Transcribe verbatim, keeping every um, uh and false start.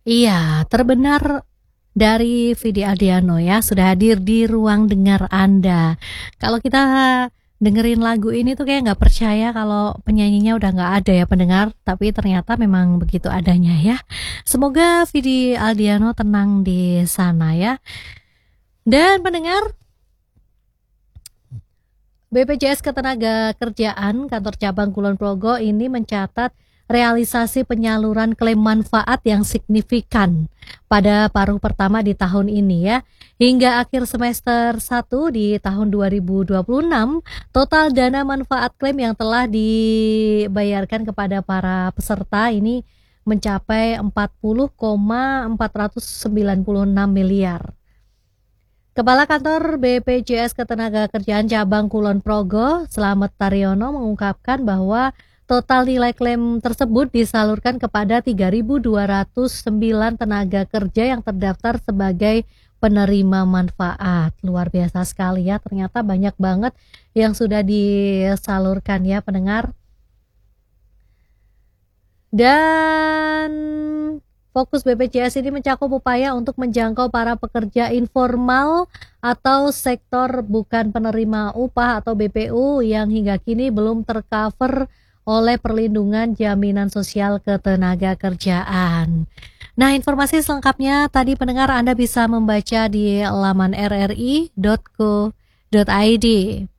Iya, terbenar dari Vidi Aldiano ya, sudah hadir di ruang dengar Anda. Kalau kita dengerin lagu ini tuh kayak nggak percaya kalau penyanyinya udah nggak ada ya pendengar, tapi ternyata memang begitu adanya ya. Semoga Vidi Aldiano tenang di sana ya. Dan pendengar, B P J S Ketenagakerjaan Kantor Cabang Kulon Progo ini mencatat realisasi penyaluran klaim manfaat yang signifikan pada paruh pertama di tahun ini ya. Hingga akhir semester satu di tahun dua ribu dua puluh enam, total dana manfaat klaim yang telah dibayarkan kepada para peserta ini mencapai empat puluh koma empat sembilan enam miliar. Kepala Kantor B P J S Ketenagakerjaan Cabang Kulon Progo, Slamet Taryono mengungkapkan bahwa total nilai klaim tersebut disalurkan kepada tiga ribu dua ratus sembilan tenaga kerja yang terdaftar sebagai penerima manfaat. Luar biasa sekali ya, ternyata banyak banget yang sudah disalurkan ya pendengar. Dan fokus B P J S ini mencakup upaya untuk menjangkau para pekerja informal atau sektor bukan penerima upah atau B P U yang hingga kini belum tercover oleh perlindungan jaminan sosial ketenagakerjaan. Nah, informasi selengkapnya tadi pendengar Anda bisa membaca di laman r r i dot co dot i d.